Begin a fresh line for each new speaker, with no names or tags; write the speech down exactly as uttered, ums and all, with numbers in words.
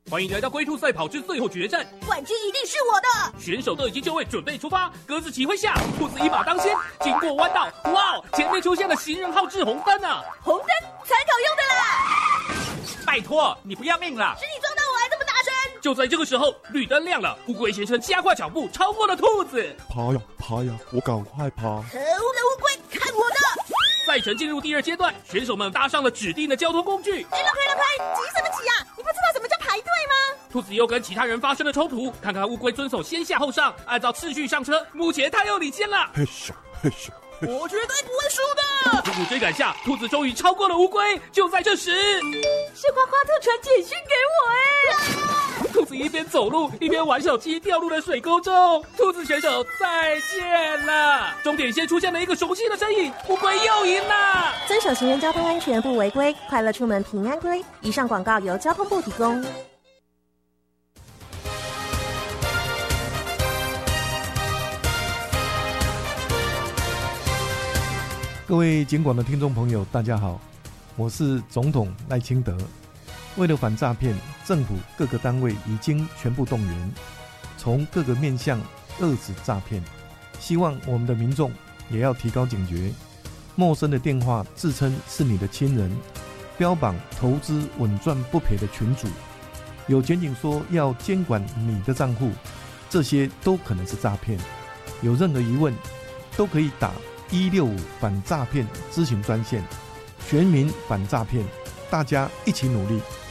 欢迎来到龟兔赛跑之最后决战，
冠军一定是我的！
选手都已经就位，准备出发。鸽子起飞下，兔子一马当先，经过弯道，哇，前面出现了行人号志红灯啊！
红灯参考用的啦！
拜托，你不要命了？
是你撞到我还这么大声！
就在这个时候，绿灯亮了，乌龟先生加快脚步，超过了兔子。
爬呀爬呀，我赶快爬！
可恶的乌龟，看我的！
赛程进入第二阶段，选手们搭上了指定的交通工具。
哎，让开让开，急什么急啊？你不知道什么叫排队吗？
兔子又跟其他人发生了冲突，看看乌龟遵守先下后上，按照次序上车。目前他又领先了。
嘿咻嘿咻。
我绝对不会输的！
苦苦追赶下，兔子终于超过了乌龟。就在这时，
是花花兔传简讯给我哎！
兔子一边走路一边玩手机，掉入了水沟中。兔子选手再见了。终点线出现了一个熟悉的身影，乌龟又赢了。
遵守行人交通安全不违规，快乐出门平安归。以上广告由交通部提供。
各位警广的听众朋友大家好，我是总统赖清德。为了反诈骗，政府各个单位已经全部动员，从各个面向遏止诈骗。希望我们的民众也要提高警觉，陌生的电话自称是你的亲人，标榜投资稳赚不赔的群组，有检警说要监管你的账户，这些都可能是诈骗。有任何疑问都可以打一六五反诈骗咨询专线，全民反诈骗，大家一起努力。